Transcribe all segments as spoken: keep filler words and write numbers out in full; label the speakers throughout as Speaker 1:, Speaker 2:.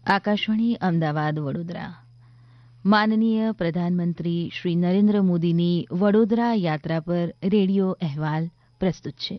Speaker 1: આકાશવાણી અમદાવાદ વડોદરા. માનનીય પ્રધાનમંત્રી શ્રી નરેન્દ્ર મોદીની વડોદરા યાત્રા પર રેડિયો અહેવાલ પ્રસ્તુત છે.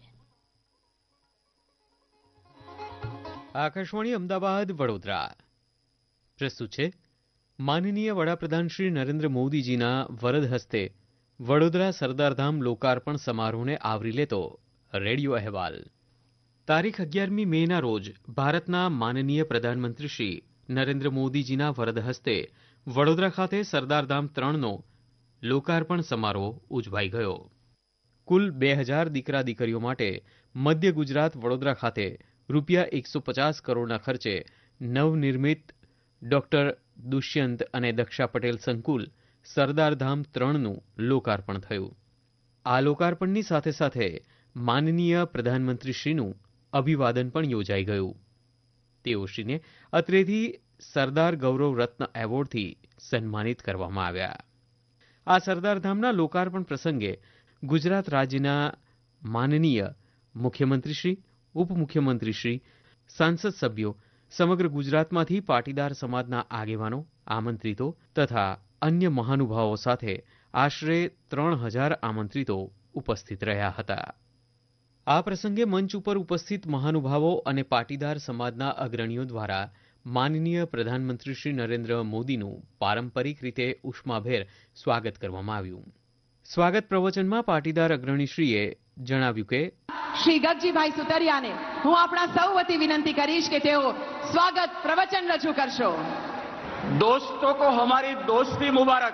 Speaker 2: આકાશવાણી અમદાવાદ વડોદરા પ્રસ્તુત છે માનનીય વડાપ્રધાન શ્રી નરેન્દ્ર મોદીજીના વરદ હસ્તે વડોદરા સરદારધામ લોકાર્પણ સમારોહને આવરી લેતો રેડિયો અહેવાલ. તારીખ અગિયારમી મેના રોજ ભારતના માનનીય પ્રધાનમંત્રી શ્રી નરેન્દ્ર મોદીજીના વરદ હસ્તે વડોદરા ખાતે સરદારધામ ત્રણનો લોકાર્પણ સમારોહ ઉજવાઈ ગયો. કુલ બે હજાર દીકરા દીકરીઓ માટે મધ્ય ગુજરાત વડોદરા ખાતે રૂપિયા એકસો પચાસ કરોડના ખર્ચે નવનિર્મિત ડોક્ટર દુષ્યંત અને દક્ષા પટેલ સંકુલ સરદારધામ ત્રણનું લોકાર્પણ થયું. આ લોકાર્પણની સાથે સાથે માનનીય પ્રધાનમંત્રીશ્રીનું અભિવાદન પણ યોજાઈ ગયું. તેઓશ્રીને અત્રેથી સરદાર ગૌરવ રત્ન એવોર્ડથી સન્માનિત કરવામાં આવ્યા. આ સરદારધામના લોકાર્પણ પ્રસંગે ગુજરાત રાજ્યના માનનીય મુખ્યમંત્રીશ્રી, ઉપમુખ્યમંત્રીશ્રી, સાંસદ સભ્યો, સમગ્ર ગુજરાતમાંથી પાટીદાર સમાજના આગેવાનો, આમંત્રિતો તથા અન્ય મહાનુભાવો સાથે આશરે ત્રણ હજાર આમંત્રિતો ઉપસ્થિત રહ્યા હતા. આ પ્રસંગે મંચ ઉપર ઉપસ્થિત મહાનુભાવો અને પાટીદાર સમાજના અગ્રણીઓ દ્વારા માનનીય પ્રધાનમંત્રી શ્રી નરેન્દ્ર મોદીનું પારંપરિક રીતે ઉષ્માભેર સ્વાગત કરવામાં આવ્યું. સ્વાગત પ્રવચનમાં પાટીદાર અગ્રણીશ્રીએ જણાવ્યું કે
Speaker 3: શ્રી ગગજીભાઈ સુતરિયાને હું આપણા સૌ વતી વિનંતી કરીશ કે તેઓ સ્વાગત પ્રવચન રજૂ કરશો.
Speaker 4: दोस्तों को हमारी दोस्ती मुबारक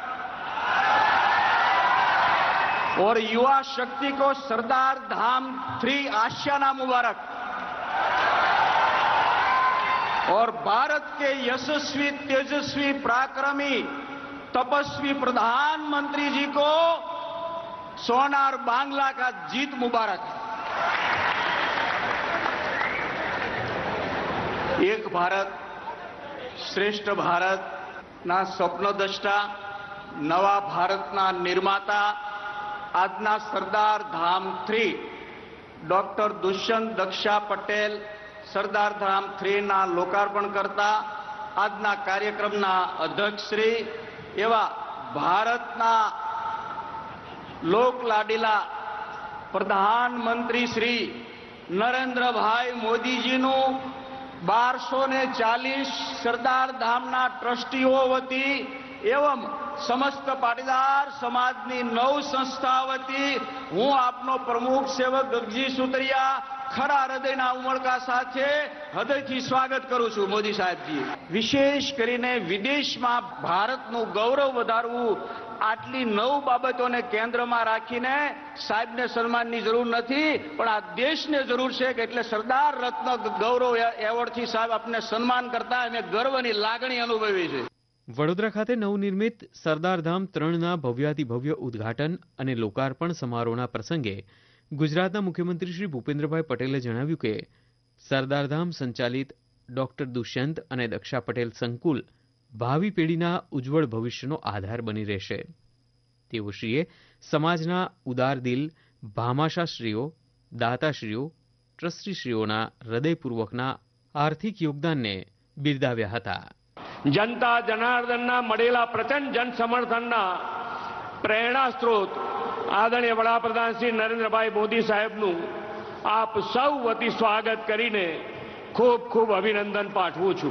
Speaker 4: और युवा शक्ति को सरदार धाम थ्री आशियाना मुबारक और भारत के यशस्वी तेजस्वी पराक्रमी तपस्वी प्रधानमंत्री जी को सोनार बांग्ला का जीत मुबारक. एक भारत શ્રેષ્ઠ ભારતના સ્વપ્નદ્રષ્ટા, નવા ભારતના નિર્માતા, આજના સરદાર ધામ થ્રી ડોક્ટર દુષ્યંત દક્ષા પટેલ સરદાર ધામ થ્રીના લોકાર્પણ કરતા, આજના કાર્યક્રમના અધ્યક્ષશ્રી એવા ભારતના લોકલાડીલા પ્રધાનમંત્રી શ્રી નરેન્દ્રભાઈ મોદીજીનું બારસો ને ચાલીસ સરદાર ધામના ટ્રસ્ટીઓ વતી એવં સમસ્ત પાટીદાર સમાજની નવ સંસ્થા વતી હું આપનો પ્રમુખ સેવક ગગજી સુતરિયા ખરા હૃદયના ઉમળકા સાથે હૃદયથી સ્વાગત કરું છું. મોદી સાહેબજી, વિશેષ કરીને વિદેશમાં ભારતનું ગૌરવ વધારવું, આટલી નવ બાબતોને કેન્દ્રમાં રાખીને સાહેબને સન્માનની જરૂર નથી, પણ આ દેશને જરૂર છે કે એટલે સરદાર રત્ન ગૌરવ એવોર્ડથી સાહેબ આપને સન્માન કરતા અમે ગર્વની લાગણી અનુભવી છે.
Speaker 2: વડોદરા ખાતે નવનિર્મિત સરદારધામ ત્રણના ભવ્યાતિ ભવ્ય ઉદ્ઘાટન અને લોકાર્પણ સમારોહના પ્રસંગે ગુજરાતના મુખ્યમંત્રી શ્રી ભૂપેન્દ્રભાઈ પટેલે જણાવ્યું કે સરદારધામ સંચાલિત ડોક્ટર દુષ્યંત અને દક્ષા પટેલ સંકુલ ભાવિ પેઢીના ઉજ્જવળ ભવિષ્યનો આધાર બની રહેશે. તેઓશ્રીએ સમાજના ઉદાર દિલ ભામાશાશ્રીઓ, દાતાશ્રીઓ, ટ્રસ્ટીશ્રીઓના હૃદયપૂર્વકના આર્થિક યોગદાનને બિરદાવ્યા હતા.
Speaker 4: જનતા જનાર્દનના મળેલા પ્રચંડ જન સમર્થનના પ્રેરણા સ્ત્રોત આદરણીય વડાપ્રધાન શ્રી નરેન્દ્રભાઈ મોદી સાહેબનું આપ સૌ વતી સ્વાગત કરીને ખૂબ ખૂબ અભિનંદન પાઠવું છું.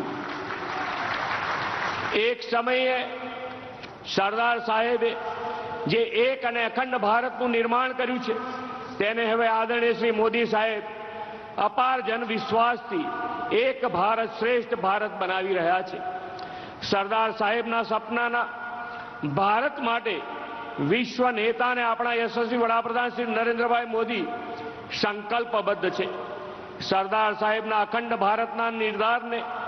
Speaker 4: એક સમયે સરદાર સાહેબે જે એક અને અખંડ ભારતનું નિર્માણ કર્યું છે તેને હવે આદરણીય શ્રી મોદી સાહેબ અપાર જન વિશ્વાસથી એક ભારત શ્રેષ્ઠ ભારત બનાવી રહ્યા છે. સરદાર સાહેબના સપનાના ભારત માટે વિશ્વ નેતાને આપણા યશસ્વી વડાપ્રધાન શ્રી નરેન્દ્રભાઈ મોદી સંકલ્પબદ્ધ છે. સરદાર સાહેબના અખંડ ભારતના નિર્ધારને